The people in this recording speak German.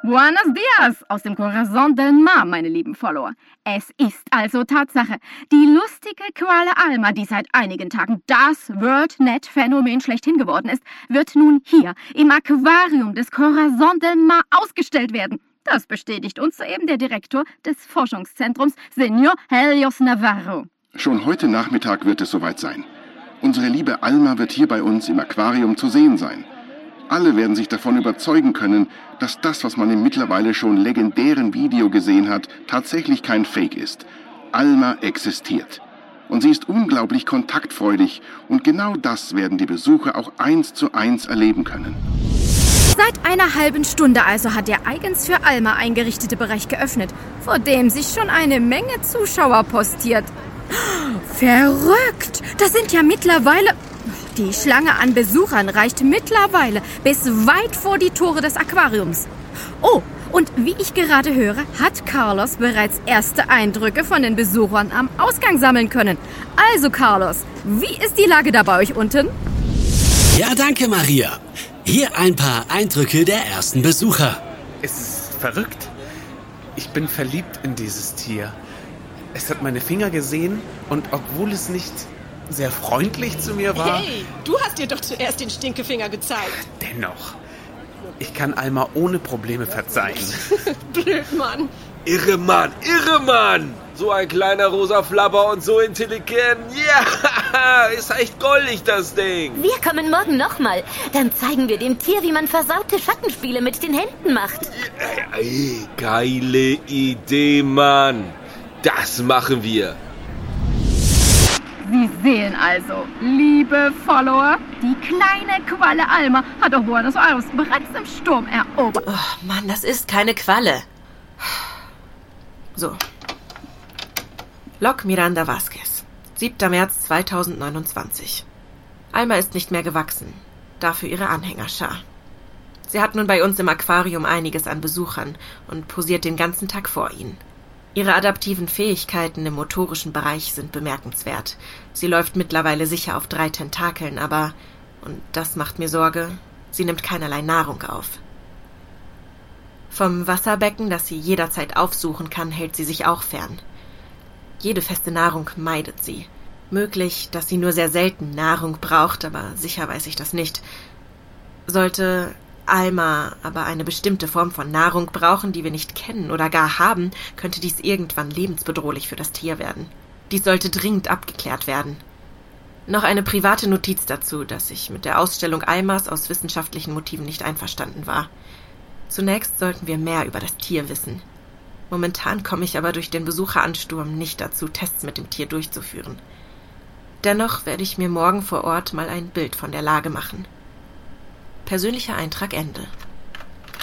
Buenos dias aus dem Corazon del Mar, meine lieben Follower. Es ist also Tatsache. Die lustige Koala Alma, die seit einigen Tagen das WorldNet-Phänomen schlechthin geworden ist, wird nun hier im Aquarium des Corazon del Mar ausgestellt werden. Das bestätigt uns soeben der Direktor des Forschungszentrums, Señor Helios Navarro. Schon heute Nachmittag wird es soweit sein. Unsere liebe Alma wird hier bei uns im Aquarium zu sehen sein. Alle werden sich davon überzeugen können, dass das, was man im mittlerweile schon legendären Video gesehen hat, tatsächlich kein Fake ist. Alma existiert. Und sie ist unglaublich kontaktfreudig. Und genau das werden die Besucher auch 1:1 erleben können. Seit einer halben Stunde also hat der eigens für Alma eingerichtete Bereich geöffnet, vor dem sich schon eine Menge Zuschauer postiert. Verrückt! Das sind ja mittlerweile... Die Schlange an Besuchern reicht mittlerweile bis weit vor die Tore des Aquariums. Oh, und wie ich gerade höre, hat Carlos bereits erste Eindrücke von den Besuchern am Ausgang sammeln können. Also Carlos, wie ist die Lage da bei euch unten? Ja, danke Maria. Hier ein paar Eindrücke der ersten Besucher. Es ist verrückt. Ich bin verliebt in dieses Tier. Es hat meine Finger gesehen und obwohl es nicht sehr freundlich zu mir war... Hey, du hast dir doch zuerst den Stinkefinger gezeigt. Dennoch, ich kann Alma ohne Probleme verzeihen. Blöd, Mann. Irre Mann! So ein kleiner rosa Flapper und so intelligent. Ja, ist echt goldig, das Ding. Wir kommen morgen nochmal. Dann zeigen wir dem Tier, wie man versaute Schattenspiele mit den Händen macht. Geile Idee, Mann. Das machen wir. Sie sehen also, liebe Follower, die kleine Qualle Alma hat auch Buenos Aires bereits im Sturm erobert. Oh Mann, das ist keine Qualle. So. Lok Miranda Vasquez, 7. März 2029. Alma ist nicht mehr gewachsen, dafür ihre Anhängerschar. Sie hat nun bei uns im Aquarium einiges an Besuchern und posiert den ganzen Tag vor ihnen. Ihre adaptiven Fähigkeiten im motorischen Bereich sind bemerkenswert. Sie läuft mittlerweile sicher auf 3 Tentakeln, aber, und das macht mir Sorge, sie nimmt keinerlei Nahrung auf. Vom Wasserbecken, das sie jederzeit aufsuchen kann, hält sie sich auch fern. Jede feste Nahrung meidet sie. Möglich, dass sie nur sehr selten Nahrung braucht, aber sicher weiß ich das nicht. Sollte Alma aber eine bestimmte Form von Nahrung brauchen, die wir nicht kennen oder gar haben, könnte dies irgendwann lebensbedrohlich für das Tier werden. Dies sollte dringend abgeklärt werden. Noch eine private Notiz dazu, dass ich mit der Ausstellung Almas aus wissenschaftlichen Motiven nicht einverstanden war. Zunächst sollten wir mehr über das Tier wissen. Momentan komme ich aber durch den Besucheransturm nicht dazu, Tests mit dem Tier durchzuführen. Dennoch werde ich mir morgen vor Ort mal ein Bild von der Lage machen. Persönlicher Eintrag Ende.